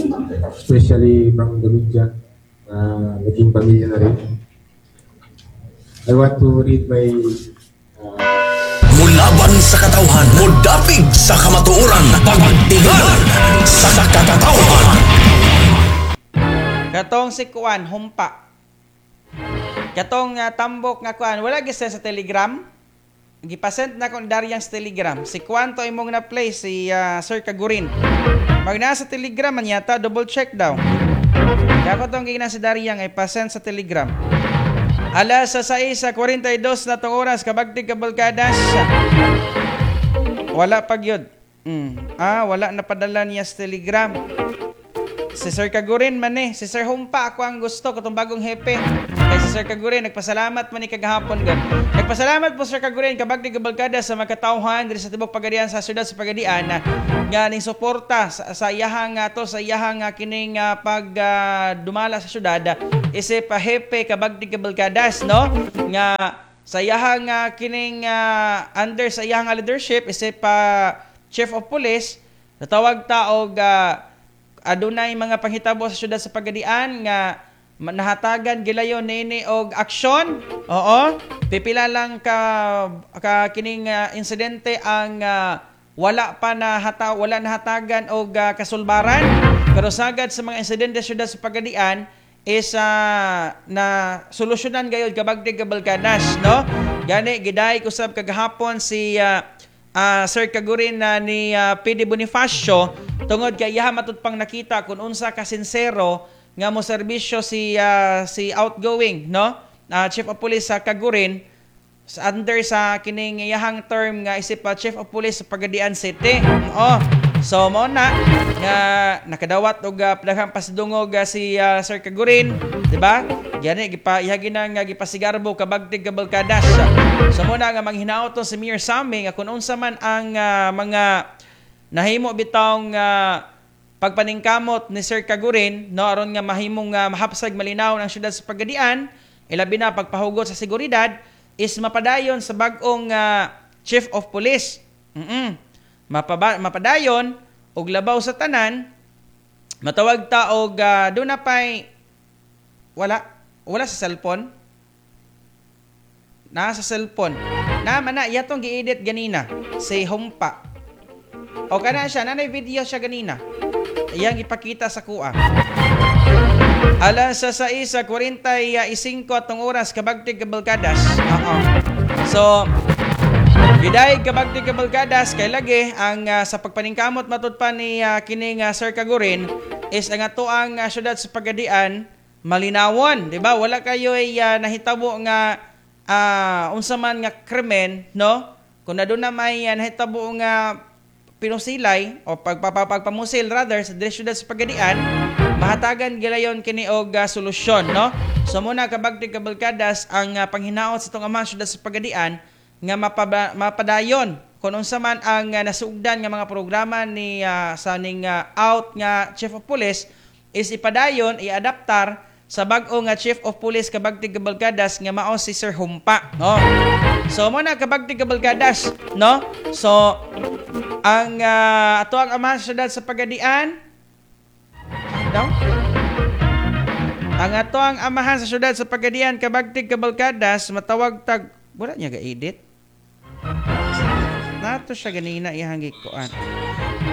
especially from the media, naging pamilya na rin. I want to read my Mulaban sa katawhan, mudapig sa kamatuoran, pagtigan sa katawhan. Katong si Kuan, humpa. Katong tambok nga Kuan, wala gisa sa Telegram. Gipasend na kong Daryang sa Telegram. Si Kuan to imong na-play, si Sir Kagurin. Pag nasa Telegram man yata, double check daw. Kaya ko itong gina si Daryang ay pasend sa Telegram. Alas sa 6:42 na itong oras, kabagtig kabalkadas. Wala pag yun. Wala na padala niya sa Telegram. Si Sir Kagurin man eh. Si Sir Humpa, ako ang gusto ko itong bagong hepe. Kaya si Sir Kagurin, nagpasalamat man ni kagahapon gan. Nagpasalamat po Sir Kagurin, kabagtig kabalkada sa magkatauhan diri sa tibok Pagadian sa siyudad sa Pagadian nga ning suporta sa iyahang sa iyahang kining dumala sa siyudad isip hepe kabagtig kabalkadas no nga sa iyahang kining under sa iyahang leadership isip Chief of Police natawag ta og adunay mga panghitabo sa siyudad sa Pagadian nga nahatagan gilayon nini og aksyon. Oo. Pipila lang ka kining insidente ang wala nahatagan og kasulbaran. Pero sagad sa mga insidente sa siyudad sa Pagadian is na solusyonan gayud kabagtig kabalkadas, no? Gani giday kusab kagahapon si Sir Kagurin ni PD Bonifacio tungod kay iya matud pang nakita kung unsa ka sincero nga mo serbisyo si outgoing no Chief of Police sa Kagurin under sa kining iyahang term nga isip Chief of Police sa Pagadian City. So mo na nga nakadawat og daghang pasidungog si Sir Kagurin, di ba? Gani ihagi na nga gipasigarbo kabagtig kabalkadas. So mo na nga manghinaot si Mayor Sammy nga kun unsa man ang mga nahimo bitong pagpaningkamot ni Sir Kagurin no aron nga mahimong mahapsag malinaw ang siyudad sa Pagadian ilabi na pagpahugot sa seguridad is mapadayon sa bag-ong Chief of Police. Mapadayon og labaw sa tanan matawag ta og do na pay wala sa cellphone. Nasa cellphone. Na yatong gi-edit ganina si Humpa. O kana siya nanay video siya ganina. Iyang ipakita sa kuha. Alas sa 6:45 atong oras kabagtig kabalkadas. So, giday kabagtig kabalkadas kay lagi ang sa pagpaningkamot matud pa ni kining Sir Kagurin is ang atoang siyudad sa Pagadian malinawon, di ba? Wala kayo ay nahitabo nga unsa man nga krimen, no? Kung nadun na may nahitabo nga pinusilay o pagpamusil rather sa siyudad sa Pagadian mahatagan gilayon kini og solusyon no so muna kabagtig kabalkadas ang panghinaot sa itong amang siyudad sa Pagadian nga mapadayon kung unsa man ang nasugdan nga mga programa ni sa ning out nga Chief of Police is ipadayon iadaptar sa bag-o nga Chief of Police kabagtig kabalkadas nga mao si Sir Humpa no so muna kabagtig kabalkadas no so ang ato ang amahan sa siyudad sa Pagadian daw ang ato ang amahan sa siyudad sa Pagadian kabagtig kabalkadas matawag tag wala niya ga-edit nato siya ganina ihang gikuan